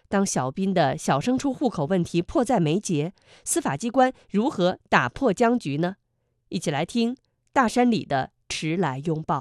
当小斌的小升初户口问题迫在眉睫，司法机关如何打破僵局呢？一起来听大山里的迟来拥抱。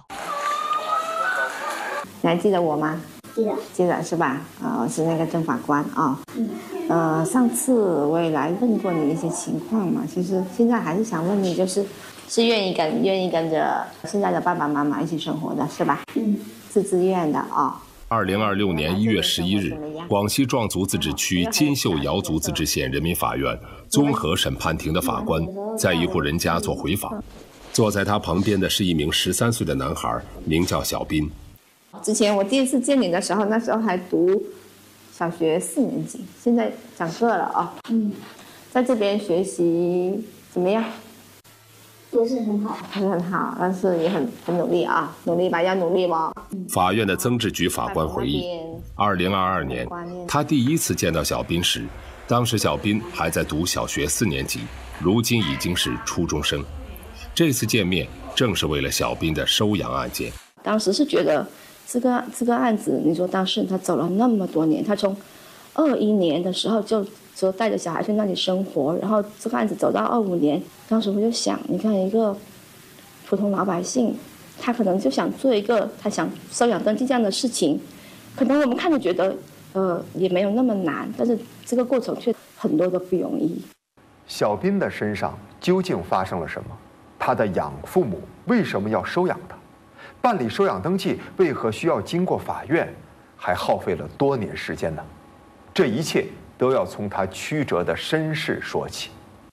你还记得我吗？ 记得是吧？我是那个郑法官啊。上次我也来问过你一些情况嘛，其实现在还是想问你，是愿意跟着现在的爸爸妈妈一起生活的是吧？是自愿的啊。 2026年1月11日，广西壮族自治区金秀瑶族自治县人民法院综合审判庭的法官在一户人家做回访，坐在他旁边的是一名13岁的男孩，名叫小斌。 之前我第一次见你的时候，那时候还读小学4年级，现在长个了啊。在这边学习怎么样？ 不是很好， 不是很好，但是也很努力啊，努力吧，要努力吧。 法院的曾志举法官回忆，2022年他第一次见到小斌时，当时小斌还在读小学4年级，如今已经是初中生。这次见面正是为了小斌的收养案件。 当时是觉得这个案子，你说当事人他走了那么多年，他从21年的时候就带着小孩去那里生活，然后这个案子走到25年，当时我就想，你看一个普通老百姓，他可能就想做一个他想收养登记这样的事情，可能我们看着觉得也没有那么难，但是这个过程却很多都不容易。 小斌的身上究竟发生了什么？他的养父母为什么要收养他？办理收养登记为何需要经过法院，还耗费了多年时间呢？这一切都要从他曲折的身世说起。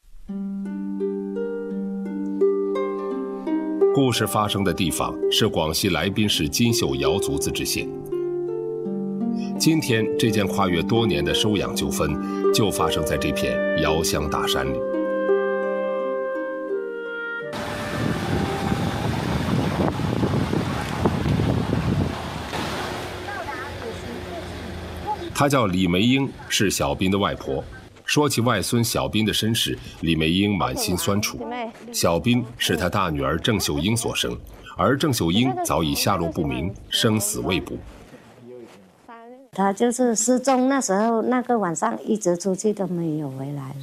故事发生的地方是广西来宾市金秀瑶族自治县。今天这件跨越多年的收养纠纷，就发生在这片瑶乡大山里。她叫李梅英，是小斌的外婆。说起外孙小斌的身世，李梅英满心酸楚。小斌是她大女儿郑秀英所生，而郑秀英早已下落不明，生死未卜。 他就是失踪那时候，那个晚上一直出去都没有回来。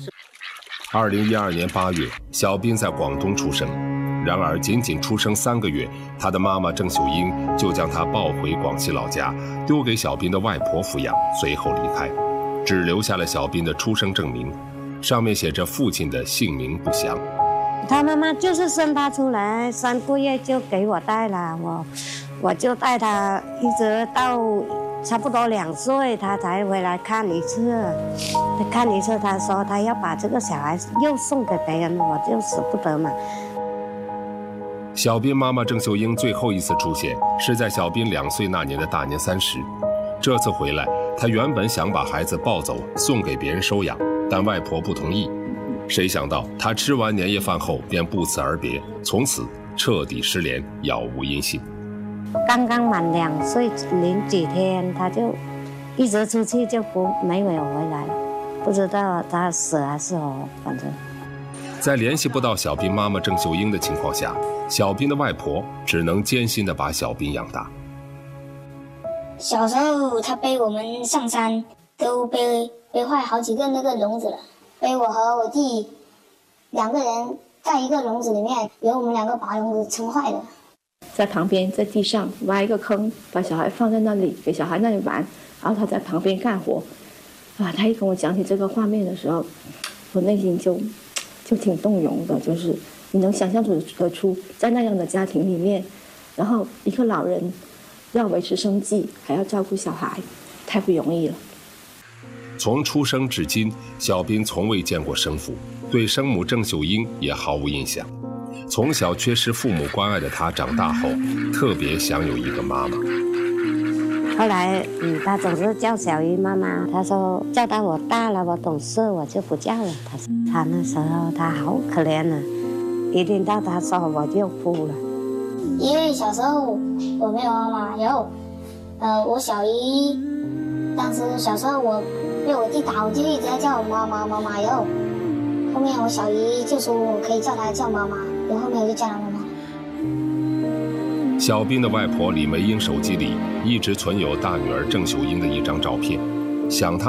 2012年8月，小斌在广东出生。然而，仅仅出生3个月，他的妈妈郑秀英就将他抱回广西老家，丢给小斌的外婆抚养，随后离开，只留下了小斌的出生证明，上面写着父亲的姓名不详。 他妈妈就是生他出来3个月就给我带了，我就带他一直到差不多2岁，他才回来看一次。看一次，他说他要把这个小孩又送给别人，我就舍不得嘛。 小斌妈妈郑秀英最后一次出现是在小斌2岁那年的大年30。这次回来，她原本想把孩子抱走送给别人收养，但外婆不同意。谁想到她吃完年夜饭后便不辞而别，从此彻底失联，杳无音信。 刚刚满2岁零几天，他就一直出去就没有回来了，不知道他死还是活，反正。 在联系不到小斌妈妈郑秀英的情况下，小斌的外婆只能艰辛地把小斌养大。 小时候他背我们上山，都背坏好几个那个笼子了，背我和我弟2个人在一个笼子里面，有我们2个把笼子撑坏了。 在旁边在地上挖一个坑，把小孩放在那里，给小孩那里玩，然后他在旁边干活。他一跟我讲起这个画面的时候，我内心就挺动容的，就是你能想象得出在那样的家庭里面，然后一个老人要维持生计，还要照顾小孩，太不容易了。 从出生至今，小斌从未见过生父，对生母郑秀英也毫无印象。从小缺失父母关爱的他，长大后特别想有一个妈妈。 后来，他总是叫小姨妈妈。他说叫到我大了，我懂事，我就不叫了。他那时候他好可怜啊，一听到他说我就哭了。 因为小时候我没有妈妈，然后我小姨当时小时候我被我弟打，我就一直在叫我妈妈妈妈，然后后面我小姨就说我可以叫她叫妈妈，然后后面我就叫她妈妈。 小斌的外婆李梅英手机里一直存有大女儿郑秀英的一张照片，想她